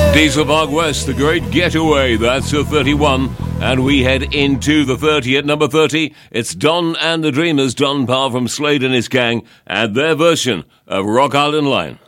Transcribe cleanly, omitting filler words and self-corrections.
Diesel Park West, The Great Getaway, that's a 31. And we head into the 30. At number 30, it's Don and the Dreamers, Don Parr from Slade and his gang, and their version of Rock Island Line.